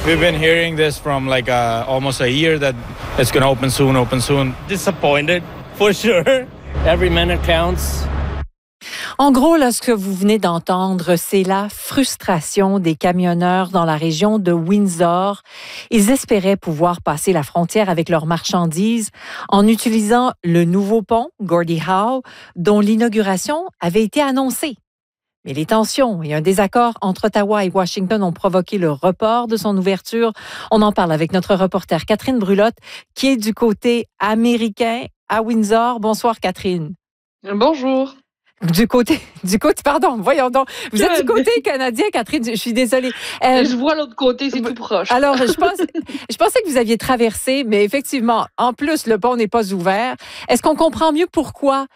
We've been hearing this from almost a year that it's going to open soon, open soon. Disappointed, for sure. Every minute counts. En gros, là, ce que vous venez d'entendre, c'est la frustration des camionneurs dans la région de Windsor. Ils espéraient pouvoir passer la frontière avec leurs marchandises en utilisant le nouveau pont Gordie Howe, dont l'inauguration avait été annoncée. Mais les tensions et un désaccord entre Ottawa et Washington ont provoqué le report de son ouverture. On en parle avec notre reporter Catherine Brulotte, qui est du côté américain à Windsor. Bonsoir, Catherine. Bonjour. Du côté, pardon, voyons donc. Vous êtes du côté canadien, Catherine, je suis désolée. Je vois l'autre côté, c'est tout proche. Alors, je pensais que vous aviez traversé, mais effectivement, en plus, le pont n'est pas ouvert. Est-ce qu'on comprend mieux pourquoi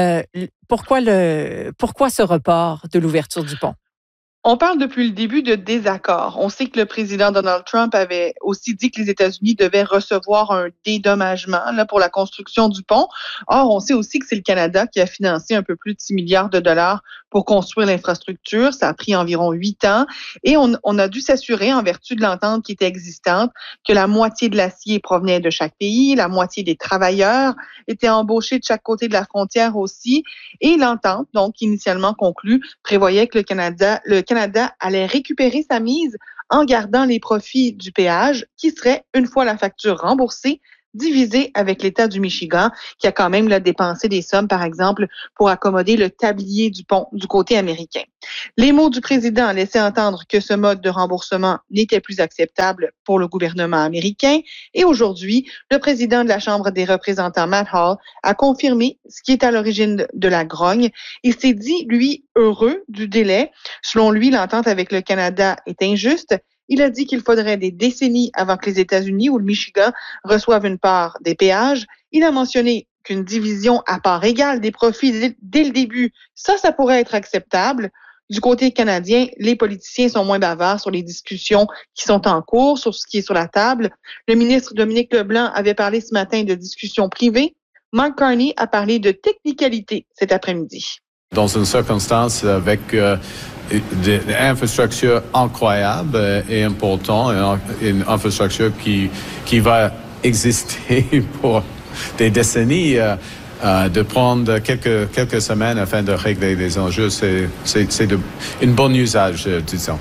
ce report de l'ouverture du pont? On parle depuis le début de désaccord. On sait que le président Donald Trump avait aussi dit que les États-Unis devaient recevoir un dédommagement pour la construction du pont. Or, on sait aussi que c'est le Canada qui a financé un peu plus de 6 milliards de dollars pour construire l'infrastructure. Ça a pris environ 8 ans. Et on a dû s'assurer, en vertu de l'entente qui était existante, que la moitié de l'acier provenait de chaque pays, la moitié des travailleurs étaient embauchés de chaque côté de la frontière aussi. Et l'entente, donc initialement conclue, prévoyait que le Canada allait récupérer sa mise en gardant les profits du péage qui serait, une fois la facture remboursée, divisé avec l'État du Michigan, qui a quand même dépensé des sommes, par exemple, pour accommoder le tablier du pont du côté américain. Les mots du président laissaient entendre que ce mode de remboursement n'était plus acceptable pour le gouvernement américain. Et aujourd'hui, le président de la Chambre des représentants, Matt Hall, a confirmé ce qui est à l'origine de la grogne. Il s'est dit, lui, heureux du délai. Selon lui, l'entente avec le Canada est injuste. Il a dit qu'il faudrait des décennies avant que les États-Unis ou le Michigan reçoivent une part des péages. Il a mentionné qu'une division à part égale des profits dès le début, ça pourrait être acceptable. Du côté canadien, les politiciens sont moins bavards sur les discussions qui sont en cours, sur ce qui est sur la table. Le ministre Dominique Leblanc avait parlé ce matin de discussions privées. Mark Carney a parlé de technicalité cet après-midi. Dans une circonstance avec des infrastructures incroyables et importantes, une infrastructure qui va exister pour des décennies, de prendre quelques semaines afin de régler les enjeux, c'est une bonne usage, disons.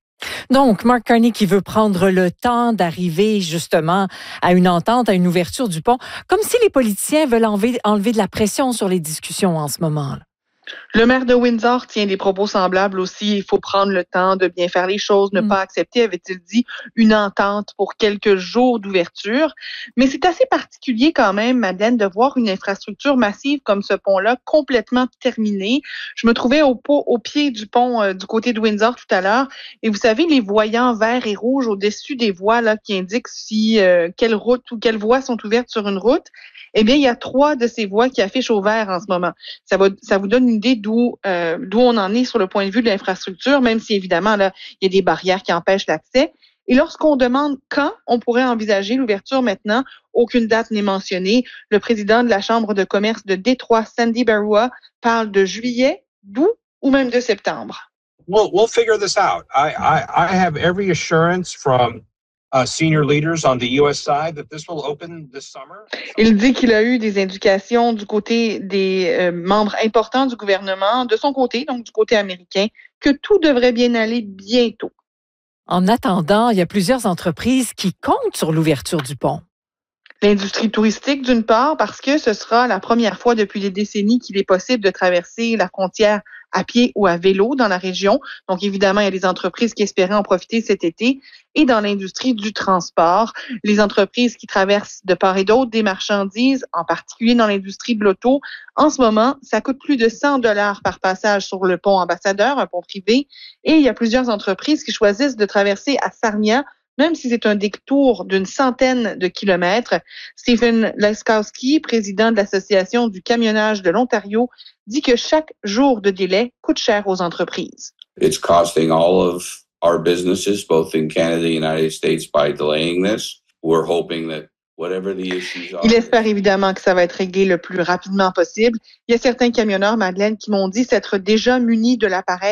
Donc, Mark Carney qui veut prendre le temps d'arriver justement à une entente, à une ouverture du pont, comme si les politiciens veulent enlever de la pression sur les discussions en ce moment. Le maire de Windsor tient des propos semblables aussi. Il faut prendre le temps de bien faire les choses, ne pas accepter, avait-il dit, une entente pour quelques jours d'ouverture. Mais c'est assez particulier quand même, Madeleine, de voir une infrastructure massive comme ce pont-là complètement terminée. Je me trouvais au pied du pont du côté de Windsor tout à l'heure. Et vous savez, les voyants verts et rouges au-dessus des voies là, qui indiquent si quelle route ou quelles voies sont ouvertes sur une route. Eh bien, il y a 3 de ces voies qui affichent au vert en ce moment. Ça vous donne une idée d'où on en est sur le point de vue de l'infrastructure, même si évidemment, là, il y a des barrières qui empêchent l'accès. Et lorsqu'on demande quand on pourrait envisager l'ouverture maintenant, aucune date n'est mentionnée. Le président de la Chambre de commerce de Détroit, Sandy Barua, parle de juillet, d'août ou même de septembre. We'll figure this out. I have every assurance from senior leaders on the U.S. side that this will open this summer. Il dit qu'il a eu des indications du côté des membres importants du gouvernement, de son côté, donc du côté américain, que tout devrait bien aller bientôt. En attendant, il y a plusieurs entreprises qui comptent sur l'ouverture du pont. L'industrie touristique, d'une part, parce que ce sera la première fois depuis des décennies qu'il est possible de traverser la frontière à pied ou à vélo dans la région. Donc, évidemment, il y a des entreprises qui espéraient en profiter cet été. Et dans l'industrie du transport, les entreprises qui traversent de part et d'autre des marchandises, en particulier dans l'industrie de l'auto, en ce moment, ça coûte plus de 100 $ par passage sur le pont Ambassadeur, un pont privé. Et il y a plusieurs entreprises qui choisissent de traverser à Sarnia, même si c'est un détour d'une centaine de kilomètres. Stephen Laskowski, président de l'Association du camionnage de l'Ontario, dit que chaque jour de délai coûte cher aux entreprises. It's costing all of our businesses, both in Canada and the United States, by delaying this. We're hoping that whatever the issues are. Il espère évidemment que ça va être réglé le plus rapidement possible. Il y a certains camionneurs, Madeleine, qui m'ont dit s'être déjà munis de l'appareil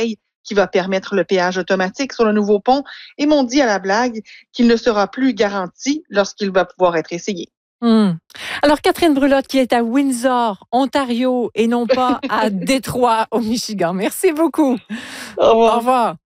qui va permettre le péage automatique sur le nouveau pont et m'ont dit à la blague qu'il ne sera plus garanti lorsqu'il va pouvoir être essayé. Alors, Catherine Brulotte, qui est à Windsor, Ontario, et non pas à Détroit, au Michigan. Merci beaucoup. Au revoir. Au revoir.